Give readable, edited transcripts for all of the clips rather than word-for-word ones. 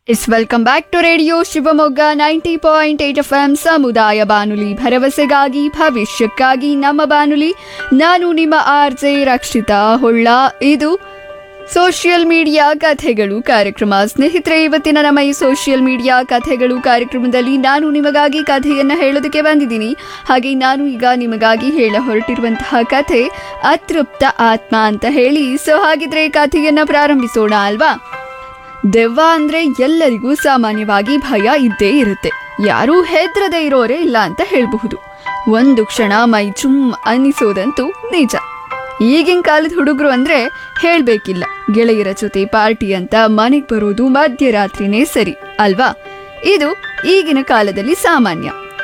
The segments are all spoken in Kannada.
It's welcome back to radio Shivamogga 90.8 FM ಸಮುದಾಯ ಬಾನುಲಿ ಭರವಸೆಗಾಗಿ ಭವಿಷ್ಯಕ್ಕಾಗಿ ನಮ್ಮ ಬಾನುಲಿ. ನಾನು ನಿಮ್ಮ RJ ರಕ್ಷಿತಾ ಹೊಳ್ಳ. ಇದು ಸೋಷಿಯಲ್ ಮೀಡಿಯಾ ಕಥೆಗಳು ಕಾರ್ಯಕ್ರಮ. ಸ್ನೇಹಿತರೆ, ಇವತ್ತಿನ ನಮ್ಮ ಈ ಸೋಷಿಯಲ್ ಮೀಡಿಯಾ ಕಥೆಗಳು ಕಾರ್ಯಕ್ರಮದಲ್ಲಿ ನಾನು ನಿಮಗಾಗಿ ಕಥೆಯನ್ನು ಹೇಳೋದಕ್ಕೆ ಬಂದಿದ್ದೀನಿ. ಹಾಗೆ ನಾನು ಈಗ ನಿಮಗಾಗಿ ಹೇಳ ಹೊರಟಿರುವಂತಹ ಕಥೆ ಅತೃಪ್ತ ಆತ್ಮ ಅಂತ ಹೇಳಿ. ಸೊ ಹಾಗಿದ್ರೆ ಕಥೆಯನ್ನು ಪ್ರಾರಂಭಿಸೋಣ ಅಲ್ವಾ. ದೆವ್ವ ಅಂದ್ರೆ ಎಲ್ಲರಿಗೂ ಸಾಮಾನ್ಯವಾಗಿ ಭಯ ಇದ್ದೇ ಇರುತ್ತೆ. ಯಾರೂ ಹೆದ್ರದೆ ಇರೋರೇ ಇಲ್ಲ ಅಂತ ಹೇಳಬಹುದು. ಒಂದು ಕ್ಷಣ ಮೈ ಚುಮ್ ಅನ್ನಿಸೋದಂತೂ ನಿಜ. ಈಗಿನ ಕಾಲದ ಹುಡುಗರು ಅಂದ್ರೆ ಹೇಳ್ಬೇಕಿಲ್ಲ, ಗೆಳೆಯರ ಜೊತೆ ಪಾರ್ಟಿ ಅಂತ ಮನೆಗೆ ಬರೋದು ಮಧ್ಯರಾತ್ರಿನೇ ಸರಿ ಅಲ್ವಾ. ಇದು ಈಗಿನ ಕಾಲದಲ್ಲಿ ಸಾಮಾನ್ಯ.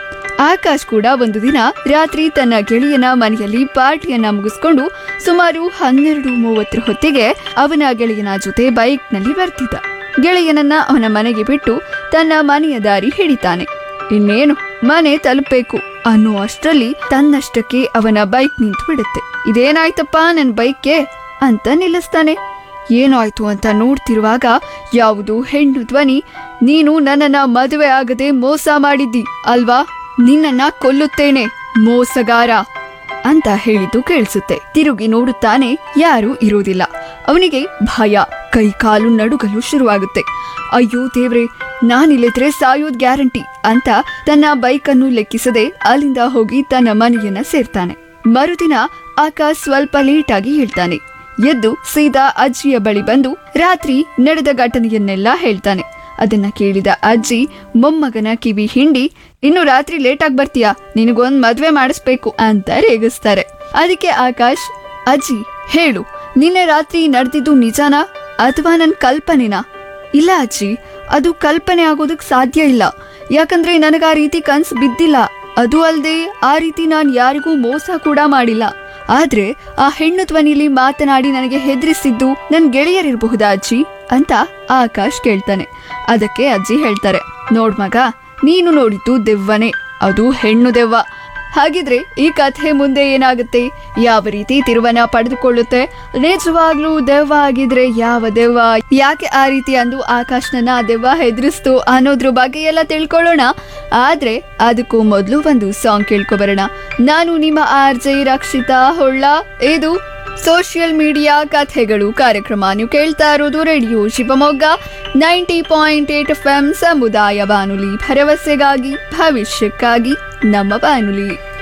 ಆಕಾಶ್ ಕೂಡ ಒಂದು ದಿನ ರಾತ್ರಿ ತನ್ನ ಗೆಳೆಯನ ಮನೆಯಲ್ಲಿ ಪಾರ್ಟಿಯನ್ನ ಮುಗಿಸ್ಕೊಂಡು ಸುಮಾರು 12:30 ಹೊತ್ತಿಗೆ ಅವನ ಗೆಳೆಯನ ಜೊತೆ ಬೈಕ್ನಲ್ಲಿ ಬರ್ತಿದ್ದ. ಗೆಳೆಯನನ್ನ ಅವನ ಮನೆಗೆ ಬಿಟ್ಟು ತನ್ನ ಮನೆಯ ದಾರಿ ಹಿಡಿತಾನೆ. ಇನ್ನೇನು ಮನೆ ತಲುಪಬೇಕು ಅನ್ನೋ ಅಷ್ಟರಲ್ಲಿ ತನ್ನಷ್ಟಕ್ಕೆ ಅವನ ಬೈಕ್ ನಿಂತು ಬಿಡುತ್ತೆ. ಇದೇನಾಯ್ತಪ್ಪ ನನ್ನ ಬೈಕ್ಗೆ ಅಂತ ನಿಲ್ಲಿಸ್ತಾನೆ. ಏನಾಯ್ತು ಅಂತ ನೋಡ್ತಿರುವಾಗ ಯಾವುದೋ ಹೆಣ್ಣು ಧ್ವನಿ, ನೀನು ನನ್ನನ್ನ ಮದುವೆ ಆಗದೆ ಮೋಸ ಮಾಡಿದ್ದಿ ಅಲ್ವಾ, ನಿನ್ನನ್ನ ಕೊಲ್ಲುತ್ತೇನೆ ಮೋಸಗಾರ ಅಂತ ಹೇಳಿದ್ದು ಕೇಳಿಸುತ್ತೆ. ತಿರುಗಿ ನೋಡುತ್ತಾನೆ, ಯಾರೂ ಇರೋದಿಲ್ಲ. ಅವನಿಗೆ ಭಯ, ಕೈ ಕಾಲು ನಡುಗಲು ಶುರುವಾಗುತ್ತೆ. ಅಯ್ಯೋ ದೇವ್ರೆ, ನಾನಿಲ್ಲಿದ್ರೆ ಸಾಯೋದ್ ಗ್ಯಾರಂಟಿ ಅಂತ ತನ್ನ ಬೈಕನ್ನು ಲೆಕ್ಕಿಸದೆ ಅಲ್ಲಿಂದ ಹೋಗಿ ತನ್ನ ಮನೆಯನ್ನ ಸೇರ್ತಾನೆ. ಮರುದಿನ ಆಕಾಶ್ ಸ್ವಲ್ಪ ಲೇಟಾಗಿ ಹೇಳ್ತಾನೆ. ಎದ್ದು ಸೀದಾ ಅಜ್ಜಿಯ ಬಳಿ ಬಂದು ರಾತ್ರಿ ನಡೆದ ಘಟನೆಯನ್ನೆಲ್ಲ ಹೇಳ್ತಾನೆ. ಅದನ್ನ ಕೇಳಿದ ಅಜ್ಜಿ ಮೊಮ್ಮಗನ ಕಿವಿ ಹಿಂಡಿ, ಇನ್ನು ರಾತ್ರಿ ಲೇಟಾಗಿ ಬರ್ತೀಯಾ, ನಿನಗೊಂದ್ ಮದ್ವೆ ಮಾಡಿಸ್ಬೇಕು ಅಂತ ರೇಗಿಸ್ತಾರೆ. ಅದಕ್ಕೆ ಆಕಾಶ್, ಅಜ್ಜಿ ಹೇಳು, ನಿನ್ನೆ ರಾತ್ರಿ ನಡೆದಿದ್ದು ನಿಜಾನಾ ಅಥವಾ ನನ್ನ ಕಲ್ಪನೆನಾ? ಇಲ್ಲ ಅಜ್ಜಿ, ಅದು ಕಲ್ಪನೆ ಆಗೋದಕ್ ಸಾಧ್ಯ ಇಲ್ಲ. ಯಾಕಂದ್ರೆ ನನಗ ಆ ರೀತಿ ಕನ್ಸು ಬಿದ್ದಿಲ್ಲ. ಅದು ಅಲ್ಲದೆ ಆ ರೀತಿ ನಾನು ಯಾರಿಗೂ ಮೋಸ ಕೂಡ ಮಾಡಿಲ್ಲ. ಆದ್ರೆ ಆ ಹೆಣ್ಣು ಧ್ವನಿಲಿ ಮಾತನಾಡಿ ನನಗೆ ಹೆದರಿಸಿದ್ದು ನನ್ನ ಗೆಳೆಯರಿರಬಹುದಾ ಅಜ್ಜಿ ಅಂತ ಆಕಾಶ್ ಕೇಳ್ತಾನೆ. ಅದಕ್ಕೆ ಅಜ್ಜಿ ಹೇಳ್ತಾರೆ, ನೋಡ್ ಮಗ, ನೀನು ನೋಡಿದ್ದು ದೆವ್ವನೇ, ಅದು ಹೆಣ್ಣು ದೆವ್ವ. ಹಾಗಿದ್ರೆ ಈ ಕಥೆ ಮುಂದೆ ಏನಾಗುತ್ತೆ, ಯಾವ ರೀತಿ ತಿರುವನ್ನ ಪಡೆದುಕೊಳ್ಳುತ್ತೆ, ನಿಜವಾಗ್ಲೂ ದೆವ್ವ ಆಗಿದ್ರೆ ಯಾವ ದೆವ್ವ, ಯಾಕೆ ಆ ರೀತಿ ಅಂದು ಆಕಾಶ್ನನ್ನ ದೆವ್ವ ಹೆದರಿಸ್ತು ಅನ್ನೋದ್ರ ಬಗ್ಗೆ ಎಲ್ಲ ತಿಳ್ಕೊಳ್ಳೋಣ. ಆದ್ರೆ ಅದಕ್ಕೂ ಮೊದಲು ಒಂದು ಸಾಂಗ್ ಕೇಳ್ಕೊಬರೋಣ. ನಾನು ನಿಮ್ಮ RJ ರಕ್ಷಿತಾ ಹೊಳ್ಳ. ಇದು ಸೋಷಿಯಲ್ ಮೀಡಿಯಾ ಕಥೆಗಳು ಕಾರ್ಯಕ್ರಮ. ನೀವು ಕೇಳ್ತಾ ಇರೋದು ರೇಡಿಯೋ ಶಿವಮೊಗ್ಗ 90.8 FM ಸಮುದಾಯ ಬಾನುಲಿ ಭರವಸೆಗಾಗಿ ಭವಿಷ್ಯಕ್ಕಾಗಿ ನಮ್ಮ ಬಾನುಲಿ.